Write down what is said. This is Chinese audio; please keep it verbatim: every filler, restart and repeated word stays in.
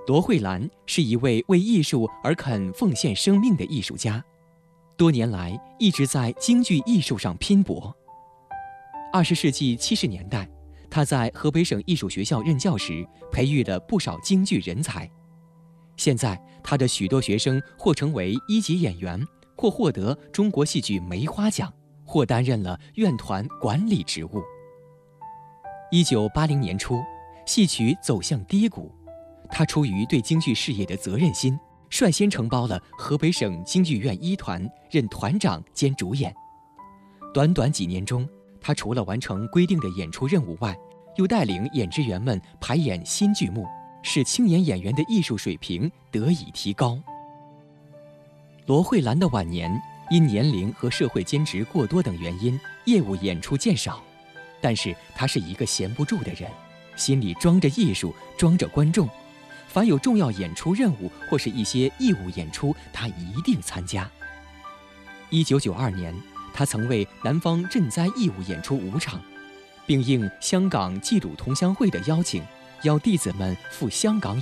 罗慧兰是一位为艺术而肯奉献生命的艺术家，多年来一直在京剧艺术上拼搏。二十世纪七十年代，他在河北省艺术学校任教时，培育了不少京剧人才。现在，他的许多学生或成为一级演员，或获得中国戏剧梅花奖，或担任了院团管理职务。一九八零年初，戏曲走向低谷，他出于对京剧事业的责任心，率先承包了河北省京剧院一团，任团长兼主演。短短几年中，他除了完成规定的演出任务外，又带领演职员们排演新剧目，使青年演员的艺术水平得以提高。罗慧兰的晚年因年龄和社会兼职过多等原因，业务演出渐少，但是他是一个闲不住的人，心里装着艺术，装着观众，凡有重要演出任务或是一些义务演出，他一定参加。一九九二年，他曾为南方赈灾义务演出五场，并应香港济鲁同乡会的邀请，邀弟子们赴香港